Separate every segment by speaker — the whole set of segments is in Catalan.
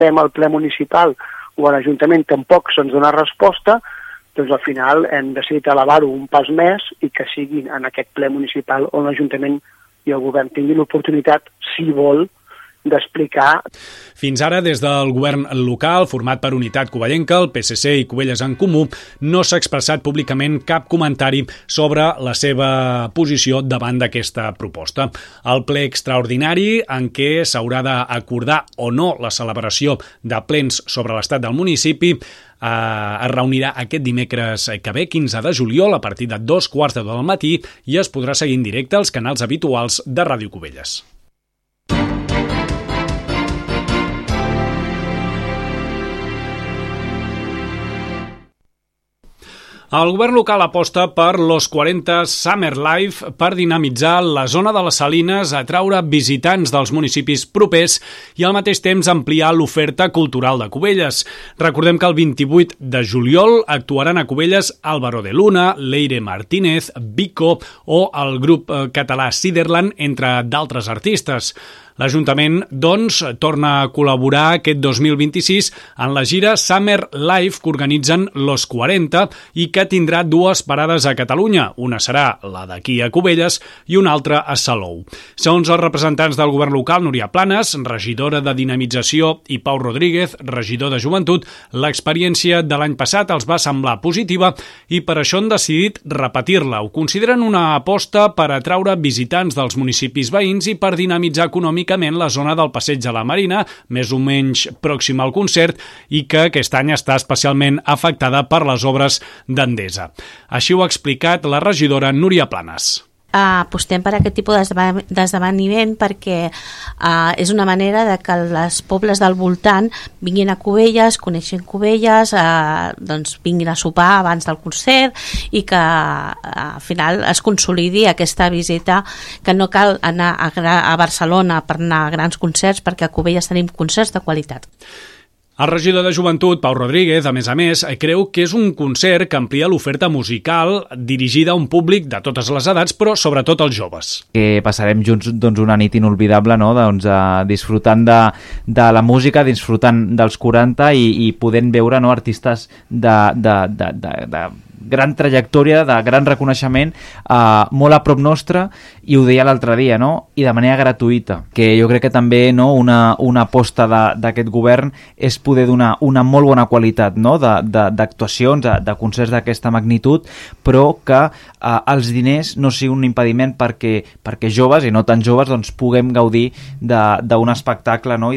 Speaker 1: al ple municipal o a l'Ajuntament tampoc se'ns dona resposta, doncs al final hem decidit elevar-ho un pas més i que sigui en aquest ple municipal on l'Ajuntament i el govern tinguin l'oportunitat, si vol, d'explicar.
Speaker 2: Fins ara, des del govern local, format per Unitat Covellenca, el PSC i Cubelles en Comú, no s'ha expressat públicament cap comentari sobre la seva posició davant d'aquesta proposta. El ple extraordinari, en què s'haurà d'acordar o no la celebració de plens sobre l'estat del municipi, es reunirà aquest dimecres que ve, 15 de juliol, a partir de 2:15 del matí, i es podrà seguir en directe als canals habituals de Ràdio Cubelles. El govern local aposta per Los 40 Summer Life per dinamitzar la zona de les Salines, atraure visitants dels municipis propers i al mateix temps ampliar l'oferta cultural de Cubelles. Recordem que el 28 de juliol actuaran a Cubelles Álvaro de Luna, Leire Martínez, Vico o el grup català Siderland, entre d'altres artistes. L'Ajuntament, doncs, torna a col·laborar aquest 2026 en la gira Summer Life que organitzen Los 40 i que tindrà dues parades a Catalunya. Una serà la d'aquí a Cubelles i una altra a Salou. Segons els representants del govern local, Núria Planes, regidora de Dinamització, i Pau Rodríguez, regidor de Joventut, l'experiència de l'any passat els va semblar positiva i per això han decidit repetir-la. Ho consideren una aposta per atraure visitants dels municipis veïns i per dinamitzar econòmicament la zona del Passeig de la Marina, més o menys pròxima al concert, i que aquest any està especialment afectada per les obres d'Endesa. Així ho ha explicat la regidora Núria Planes.
Speaker 3: Apostem per aquest tipus d'esdeveniment perquè és una manera de que els pobles del voltant vinguin a Cubelles, coneixin Cubelles, doncs vinguin a sopar abans del concert i que al final es consolidi aquesta visita, que no cal anar a Barcelona per anar a grans concerts, perquè a Cubelles tenim concerts de qualitat.
Speaker 2: El regidor de Joventut, Pau Rodríguez, a més, creu que és un concert que amplia l'oferta musical dirigida a un públic de totes les edats, però sobretot als joves.
Speaker 4: Que passarem junts una nit inolvidable, no? Disfrutant de la música, disfrutant dels 40 i podent veure artistes de gran trajectòria, de gran reconeixement, molt a prop nostre, i ho deia l'altre dia, i de manera gratuïta, que jo crec que també una aposta d'aquest govern és poder donar una molt bona qualitat d'actuacions, de concerts d'aquesta magnitud, però que els diners no siguin un impediment perquè joves i no tan joves puguem gaudir d'un espectacle i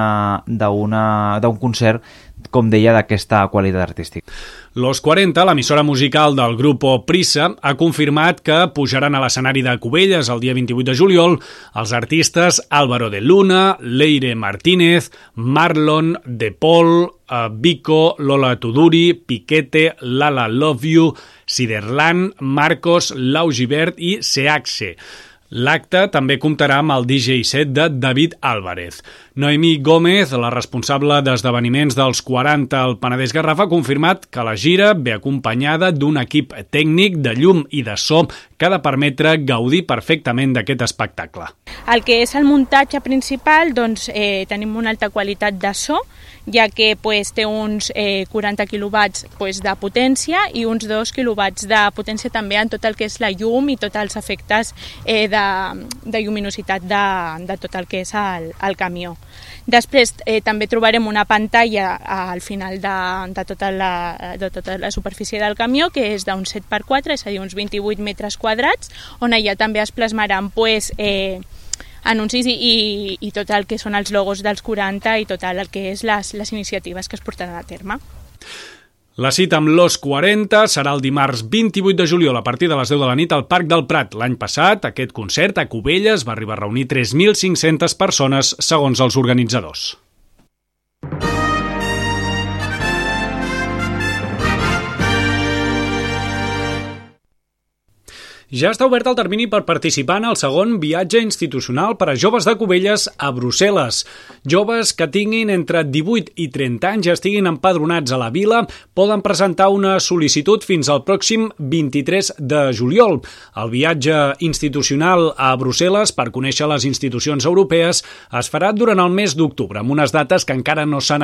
Speaker 4: d'un concert, com deia, d'aquesta qualitat artística.
Speaker 2: Los 40, l'emissora musical del grupo Prisa, ha confirmat que pujaran a l'escenari de Cubelles el dia 28 de juliol els artistes Álvaro de Luna, Leire Martínez, Marlon, De Paul, Vico, Lola Tuduri, Piquete, Lala Love You, Siderland, Marcos, Lau Gibert i Seaxe. L'acte també comptarà amb el DJ set de David Álvarez. Noemí Gómez, la responsable d'esdeveniments dels 40 al Penedès Garraf, ha confirmat que la gira ve acompanyada d'un equip tècnic de llum i de so que ha de permetre gaudir perfectament d'aquest espectacle.
Speaker 5: El que és el muntatge principal, tenim una alta qualitat de so, ja que té uns 40 quilowatts de potència i uns 2 quilowatts de potència també en tot el que és la llum i tots els efectes de lluminositat de tot el que és el camió. Després també trobarem una pantalla al final de tota la superfície del camió, que és d'un 7x4, és a dir, uns 28 metres quadrats, on allà també es plasmaran anuncis i tot el que són els logos dels 40 i tot el que és les iniciatives que es portaran a terme.
Speaker 2: La cita amb Los 40 serà el dimarts 28 de juliol a partir de les 10 de la nit al Parc del Prat. L'any passat, aquest concert a Cubelles va arribar a reunir 3.500 persones, segons els organitzadors. Ja està obert el termini per participar en el segon viatge institucional per a joves de Cubelles a Brussel·les. Joves que tinguin entre 18 i 30 anys i estiguin empadronats a la vila poden presentar una sol·licitud fins al pròxim 23 de juliol. El viatge institucional a Brussel·les per conèixer les institucions europees es farà durant el mes d'octubre, amb unes dates que encara no s'han